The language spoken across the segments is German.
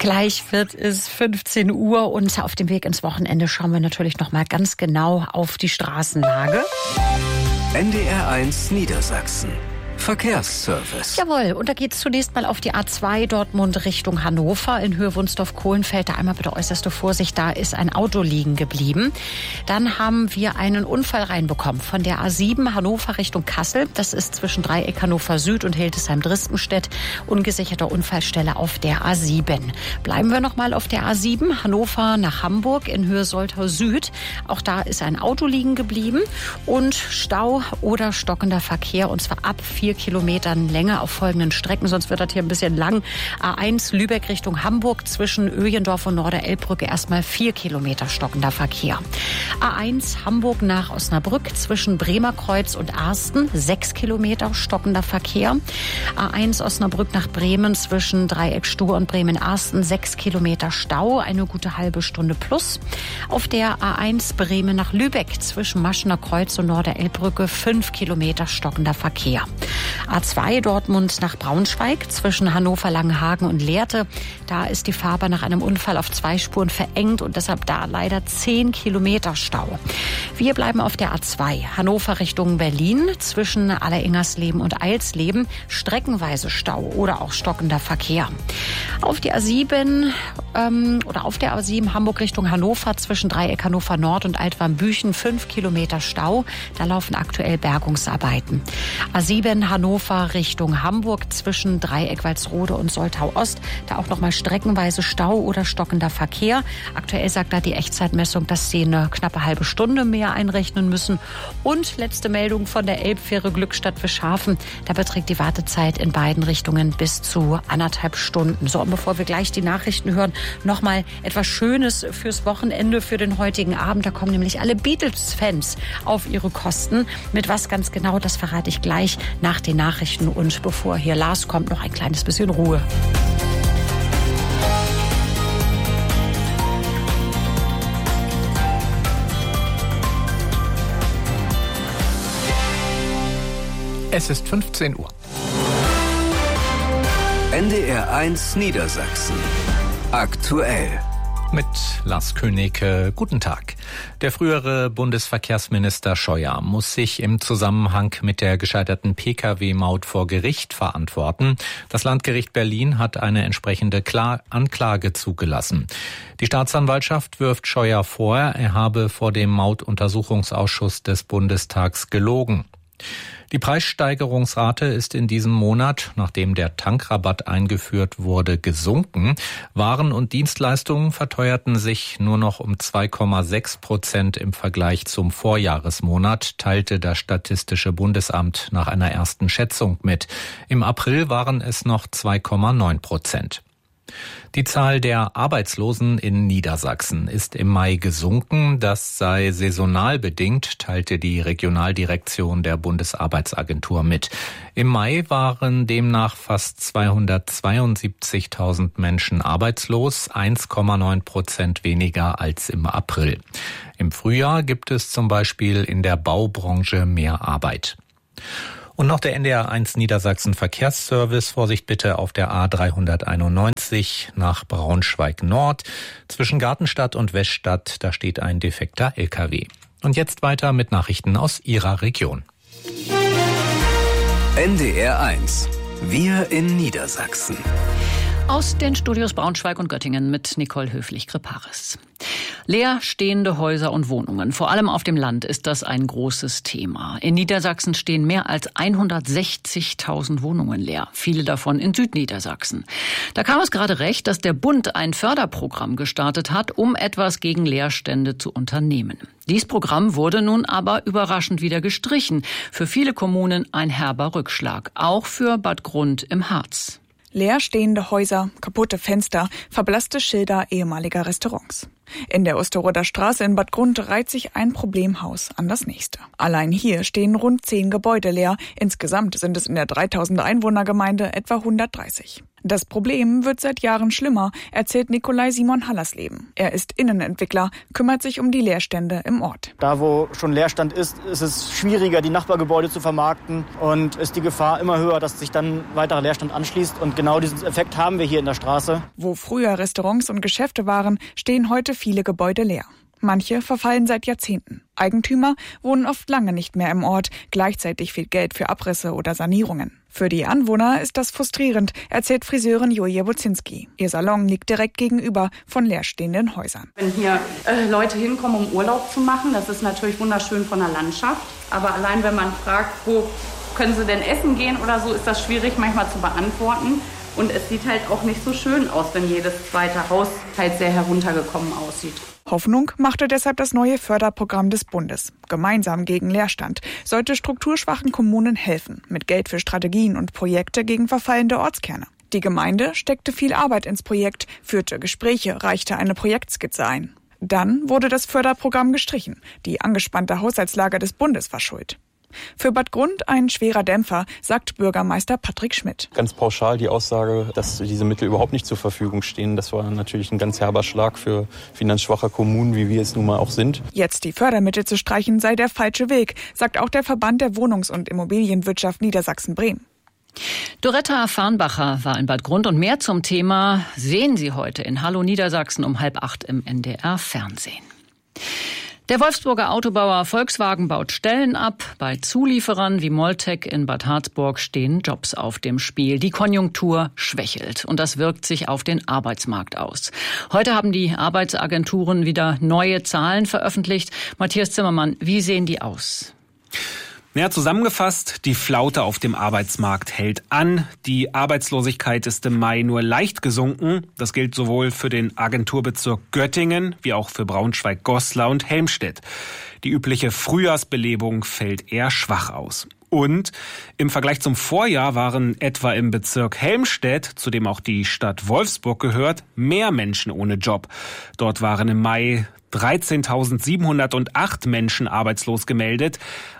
Gleich wird es 15 Uhr und auf dem Weg ins Wochenende schauen wir natürlich noch mal ganz genau auf die Straßenlage. NDR1 Niedersachsen. Verkehrsservice. Jawohl, und da geht es zunächst mal auf die A2 Dortmund Richtung Hannover in Höhe Wunsdorf-Kohlenfeld. Da einmal bitte äußerste Vorsicht, da ist ein Auto liegen geblieben. Dann haben wir einen Unfall reinbekommen von der A7 Hannover Richtung Kassel. Das ist zwischen Dreieck Hannover Süd und Hildesheim-Dristenstedt. Ungesicherte Unfallstelle auf der A7. Bleiben wir noch mal auf der A7 Hannover nach Hamburg in Höhe Soltau Süd. Auch da ist ein Auto liegen geblieben und Stau oder stockender Verkehr, und zwar ab 4 Kilometern Länge auf folgenden Strecken, sonst wird das hier ein bisschen lang. A1 Lübeck Richtung Hamburg zwischen Öjendorf und Norderelbbrücke erstmal 4 Kilometer stockender Verkehr. A1 Hamburg nach Osnabrück zwischen Bremerkreuz und Arsten 6 Kilometer stockender Verkehr. A1 Osnabrück nach Bremen zwischen Dreieck Stur und Bremen-Arsten 6 Kilometer Stau, eine gute halbe Stunde plus. Auf der A1 Bremen nach Lübeck zwischen Maschener Kreuz und Norderelbbrücke 5 Kilometer stockender Verkehr. A2 Dortmund nach Braunschweig zwischen Hannover-Langenhagen und Lehrte. Da ist die Fahrbahn nach einem Unfall auf 2 Spuren verengt und deshalb da leider 10 Kilometer Stau. Wir bleiben auf der A2 Hannover Richtung Berlin zwischen Alleringersleben und Eilsleben. Streckenweise Stau oder auch stockender Verkehr. Auf der A7 Hamburg Richtung Hannover zwischen Dreieck Hannover Nord und Altwarmbüchen 5 Kilometer Stau. Da laufen aktuell Bergungsarbeiten. A7 Hannover Richtung Hamburg zwischen Dreieck Walsrode und Soltau Ost. Da auch nochmal streckenweise Stau oder stockender Verkehr. Aktuell sagt da die Echtzeitmessung, dass sie eine knappe halbe Stunde mehr einrechnen müssen. Und letzte Meldung von der Elbfähre Glückstadt-Fischhafen. Da beträgt die Wartezeit in beiden Richtungen bis zu 1,5 Stunden. So, und bevor wir gleich die Nachrichten hören, nochmal etwas Schönes fürs Wochenende, für den heutigen Abend. Da kommen nämlich alle Beatles-Fans auf ihre Kosten. Mit was ganz genau, das verrate ich gleich nach den Nachrichten. Und bevor hier Lars kommt, noch ein kleines bisschen Ruhe. Es ist 15 Uhr. NDR1 Niedersachsen. Aktuell. Mit Lars König, guten Tag. Der frühere Bundesverkehrsminister Scheuer muss sich im Zusammenhang mit der gescheiterten Pkw-Maut vor Gericht verantworten. Das Landgericht Berlin hat eine entsprechende Anklage zugelassen. Die Staatsanwaltschaft wirft Scheuer vor, er habe vor dem Mautuntersuchungsausschuss des Bundestags gelogen. Die Preissteigerungsrate ist in diesem Monat, nachdem der Tankrabatt eingeführt wurde, gesunken. Waren und Dienstleistungen verteuerten sich nur noch um 2,6% im Vergleich zum Vorjahresmonat, teilte das Statistische Bundesamt nach einer ersten Schätzung mit. Im April waren es noch 2,9%. Die Zahl der Arbeitslosen in Niedersachsen ist im Mai gesunken. Das sei saisonal bedingt, teilte die Regionaldirektion der Bundesarbeitsagentur mit. Im Mai waren demnach fast 272.000 Menschen arbeitslos, 1,9% weniger als im April. Im Frühjahr gibt es zum Beispiel in der Baubranche mehr Arbeit. Und noch der NDR1 Niedersachsen Verkehrsservice. Vorsicht bitte auf der A391 nach Braunschweig Nord. Zwischen Gartenstadt und Weststadt, da steht ein defekter LKW. Und jetzt weiter mit Nachrichten aus Ihrer Region. NDR1. Wir in Niedersachsen. Aus den Studios Braunschweig und Göttingen mit Nicole Höflich-Kreparis. Leer stehende Häuser und Wohnungen, vor allem auf dem Land, ist das ein großes Thema. In Niedersachsen stehen mehr als 160.000 Wohnungen leer, viele davon in Südniedersachsen. Da kam es gerade recht, dass der Bund ein Förderprogramm gestartet hat, um etwas gegen Leerstände zu unternehmen. Dieses Programm wurde nun aber überraschend wieder gestrichen. Für viele Kommunen ein herber Rückschlag, auch für Bad Grund im Harz. Leerstehende Häuser, kaputte Fenster, verblasste Schilder ehemaliger Restaurants. In der Osterroder Straße in Bad Grund reiht sich ein Problemhaus an das nächste. Allein hier stehen rund 10 Gebäude leer. Insgesamt sind es in der 3000 Einwohnergemeinde etwa 130. Das Problem wird seit Jahren schlimmer, erzählt Nikolai Simon Hallersleben. Er ist Innenentwickler, kümmert sich um die Leerstände im Ort. Da, wo schon Leerstand ist es schwieriger, die Nachbargebäude zu vermarkten und ist die Gefahr immer höher, dass sich dann weiterer Leerstand anschließt. Und genau diesen Effekt haben wir hier in der Straße. Wo früher Restaurants und Geschäfte waren, stehen heute viele Gebäude leer. Manche verfallen seit Jahrzehnten. Eigentümer wohnen oft lange nicht mehr im Ort, gleichzeitig fehlt Geld für Abrisse oder Sanierungen. Für die Anwohner ist das frustrierend, erzählt Friseurin Julia Bozinski. Ihr Salon liegt direkt gegenüber von leerstehenden Häusern. Wenn hier Leute hinkommen, um Urlaub zu machen, das ist natürlich wunderschön von der Landschaft. Aber allein wenn man fragt, wo können sie denn essen gehen oder so, ist das schwierig manchmal zu beantworten. Und es sieht halt auch nicht so schön aus, wenn jedes zweite Haus halt sehr heruntergekommen aussieht. Hoffnung machte deshalb das neue Förderprogramm des Bundes. Gemeinsam gegen Leerstand sollte strukturschwachen Kommunen helfen, mit Geld für Strategien und Projekte gegen verfallende Ortskerne. Die Gemeinde steckte viel Arbeit ins Projekt, führte Gespräche, reichte eine Projektskizze ein. Dann wurde das Förderprogramm gestrichen. Die angespannte Haushaltslage des Bundes war schuld. Für Bad Grund ein schwerer Dämpfer, sagt Bürgermeister Patrick Schmidt. Ganz pauschal die Aussage, dass diese Mittel überhaupt nicht zur Verfügung stehen, das war natürlich ein ganz herber Schlag für finanzschwache Kommunen, wie wir es nun mal auch sind. Jetzt die Fördermittel zu streichen sei der falsche Weg, sagt auch der Verband der Wohnungs- und Immobilienwirtschaft Niedersachsen-Bremen. Doretta Farnbacher war in Bad Grund und mehr zum Thema sehen Sie heute in Hallo Niedersachsen um 7:30 im NDR Fernsehen. Der Wolfsburger Autobauer Volkswagen baut Stellen ab. Bei Zulieferern wie Moltec in Bad Harzburg stehen Jobs auf dem Spiel. Die Konjunktur schwächelt und das wirkt sich auf den Arbeitsmarkt aus. Heute haben die Arbeitsagenturen wieder neue Zahlen veröffentlicht. Matthias Zimmermann, wie sehen die aus? Ja, zusammengefasst, die Flaute auf dem Arbeitsmarkt hält an. Die Arbeitslosigkeit ist im Mai nur leicht gesunken. Das gilt sowohl für den Agenturbezirk Göttingen wie auch für Braunschweig-Goslar und Helmstedt. Die übliche Frühjahrsbelebung fällt eher schwach aus. Und im Vergleich zum Vorjahr waren etwa im Bezirk Helmstedt, zu dem auch die Stadt Wolfsburg gehört, mehr Menschen ohne Job. Dort waren im Mai 13.708 Menschen arbeitslos gemeldet.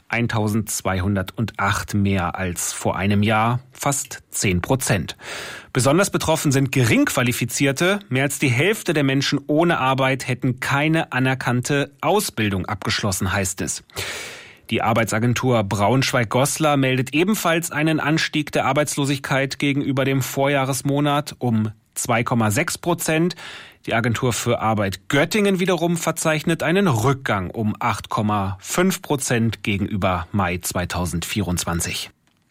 1.208 mehr als vor einem Jahr, fast 10%. Besonders betroffen sind Geringqualifizierte. Mehr als die Hälfte der Menschen ohne Arbeit hätten keine anerkannte Ausbildung abgeschlossen, heißt es. Die Arbeitsagentur Braunschweig-Goslar meldet ebenfalls einen Anstieg der Arbeitslosigkeit gegenüber dem Vorjahresmonat um 2,6%. Die Agentur für Arbeit Göttingen wiederum verzeichnet einen Rückgang um 8,5% gegenüber Mai 2024.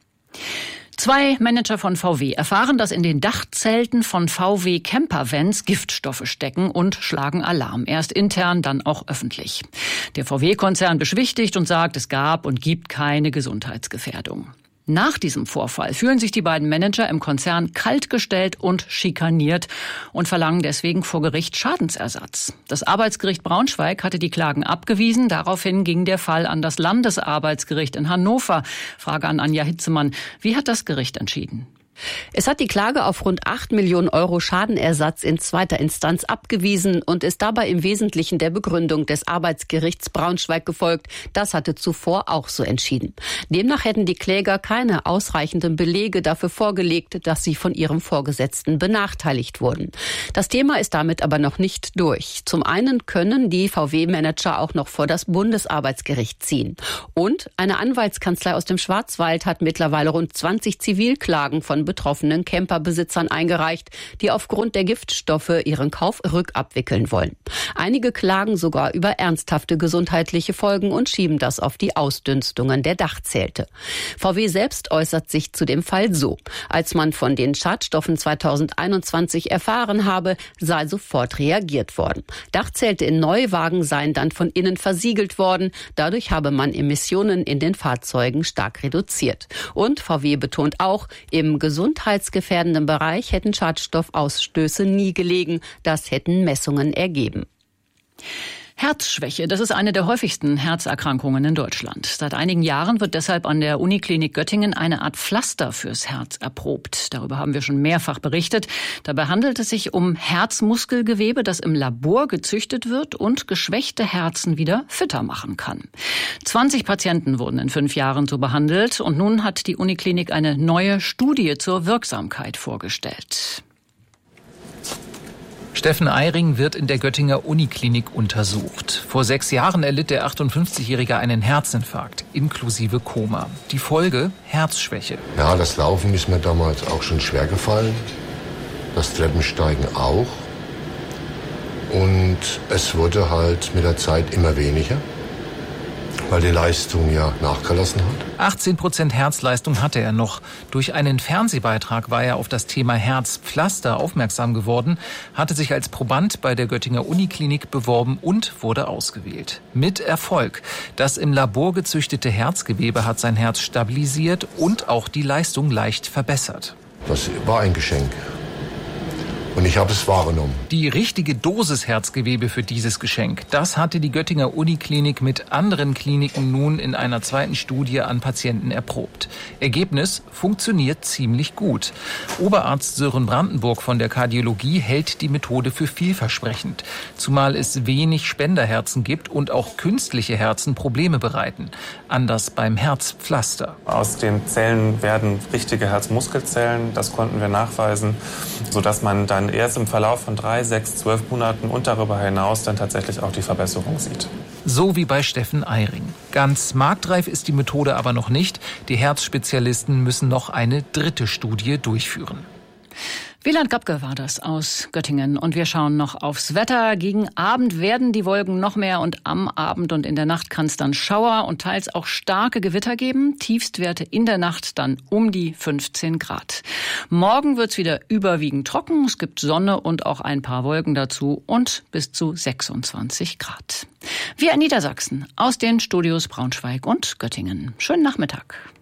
2 Manager von VW erfahren, dass in den Dachzelten von VW Campervans Giftstoffe stecken und schlagen Alarm. Erst intern, dann auch öffentlich. Der VW-Konzern beschwichtigt und sagt, es gab und gibt keine Gesundheitsgefährdung. Nach diesem Vorfall fühlen sich die beiden Manager im Konzern kaltgestellt und schikaniert und verlangen deswegen vor Gericht Schadensersatz. Das Arbeitsgericht Braunschweig hatte die Klagen abgewiesen. Daraufhin ging der Fall an das Landesarbeitsgericht in Hannover. Frage an Anja Hitzemann. Wie hat das Gericht entschieden? Es hat die Klage auf rund 8 Millionen Euro Schadenersatz in zweiter Instanz abgewiesen und ist dabei im Wesentlichen der Begründung des Arbeitsgerichts Braunschweig gefolgt. Das hatte zuvor auch so entschieden. Demnach hätten die Kläger keine ausreichenden Belege dafür vorgelegt, dass sie von ihrem Vorgesetzten benachteiligt wurden. Das Thema ist damit aber noch nicht durch. Zum einen können die VW-Manager auch noch vor das Bundesarbeitsgericht ziehen. Und eine Anwaltskanzlei aus dem Schwarzwald hat mittlerweile rund 20 Zivilklagen von betroffenen Camperbesitzern eingereicht, die aufgrund der Giftstoffe ihren Kauf rückabwickeln wollen. Einige klagen sogar über ernsthafte gesundheitliche Folgen und schieben das auf die Ausdünstungen der Dachzelte. VW selbst äußert sich zu dem Fall so: Als man von den Schadstoffen 2021 erfahren habe, sei sofort reagiert worden. Dachzelte in Neuwagen seien dann von innen versiegelt worden. Dadurch habe man Emissionen in den Fahrzeugen stark reduziert. Und VW betont auch, im gesundheitsgefährdenden Bereich hätten Schadstoffausstöße nie gelegen. Das hätten Messungen ergeben. Herzschwäche, das ist eine der häufigsten Herzerkrankungen in Deutschland. Seit einigen Jahren wird deshalb an der Uniklinik Göttingen eine Art Pflaster fürs Herz erprobt. Darüber haben wir schon mehrfach berichtet. Dabei handelt es sich um Herzmuskelgewebe, das im Labor gezüchtet wird und geschwächte Herzen wieder fitter machen kann. 20 Patienten wurden in 5 Jahren so behandelt und nun hat die Uniklinik eine neue Studie zur Wirksamkeit vorgestellt. Steffen Eiring wird in der Göttinger Uniklinik untersucht. Vor 6 Jahren erlitt der 58-Jährige einen Herzinfarkt, inklusive Koma. Die Folge? Herzschwäche. Ja, das Laufen ist mir damals auch schon schwer gefallen. Das Treppensteigen auch. Und es wurde halt mit der Zeit immer weniger, weil die Leistung ja nachgelassen hat. 18% Herzleistung hatte er noch. Durch einen Fernsehbeitrag war er auf das Thema Herzpflaster aufmerksam geworden, hatte sich als Proband bei der Göttinger Uniklinik beworben und wurde ausgewählt. Mit Erfolg. Das im Labor gezüchtete Herzgewebe hat sein Herz stabilisiert und auch die Leistung leicht verbessert. Das war ein Geschenk. Und ich habe es wahrgenommen. Die richtige Dosis Herzgewebe für dieses Geschenk, das hatte die Göttinger Uniklinik mit anderen Kliniken nun in einer zweiten Studie an Patienten erprobt. Ergebnis: funktioniert ziemlich gut. Oberarzt Sören Brandenburg von der Kardiologie hält die Methode für vielversprechend, zumal es wenig Spenderherzen gibt und auch künstliche Herzen Probleme bereiten. Anders beim Herzpflaster. Aus den Zellen werden richtige Herzmuskelzellen, das konnten wir nachweisen, sodass man dann erst im Verlauf von 3, 6, 12 Monaten und darüber hinaus dann tatsächlich auch die Verbesserung sieht. So wie bei Steffen Eiring. Ganz marktreif ist die Methode aber noch nicht. Die Herzspezialisten müssen noch eine 3. Studie durchführen. Wieland Gabke war das aus Göttingen. Und wir schauen noch aufs Wetter. Gegen Abend werden die Wolken noch mehr und am Abend und in der Nacht kann es dann Schauer und teils auch starke Gewitter geben. Tiefstwerte in der Nacht dann um die 15 Grad. Morgen wird's wieder überwiegend trocken. Es gibt Sonne und auch ein paar Wolken dazu und bis zu 26 Grad. Wir in Niedersachsen aus den Studios Braunschweig und Göttingen. Schönen Nachmittag.